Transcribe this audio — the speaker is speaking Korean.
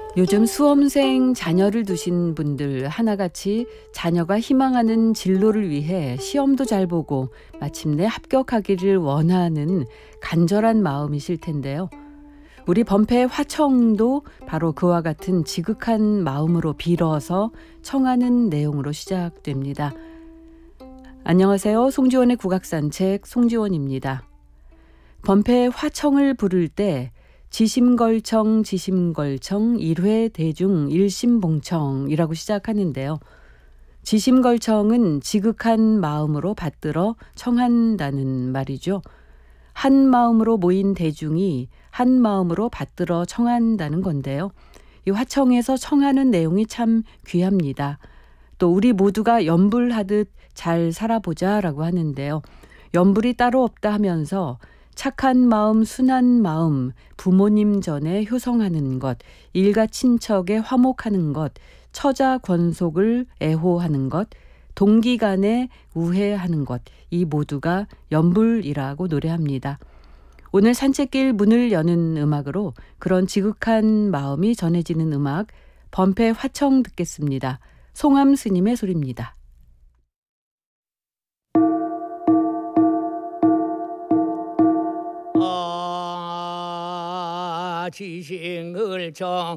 요즘 수험생 자녀를 두신 분들 하나같이 자녀가 희망하는 진로를 위해 시험도 잘 보고 마침내 합격하기를 원하는 간절한 마음이실 텐데요. 우리 범패 화청도 바로 그와 같은 지극한 마음으로 빌어서 청하는 내용으로 시작됩니다. 안녕하세요. 송지원의 국악산책 송지원입니다. 범패 화청을 부를 때 지심걸청 지심걸청 일회대중 일심봉청이라고 시작하는데요. 지심걸청은 지극한 마음으로 받들어 청한다는 말이죠. 한 마음으로 모인 대중이 한 마음으로 받들어 청한다는 건데요. 이 화청에서 청하는 내용이 참 귀합니다. 또 우리 모두가 염불하듯 잘 살아보자라고 하는데요. 염불이 따로 없다 하면서 착한 마음, 순한 마음, 부모님 전에 효성하는 것, 일가 친척에 화목하는 것, 처자 권속을 애호하는 것, 동기 간에 우애하는 것, 이 모두가 염불이라고 노래합니다. 오늘 산책길 문을 여는 음악으로 그런 지극한 마음이 전해지는 음악, 범패 화청 듣겠습니다. 송암 스님의 소리입니다. 지심걸청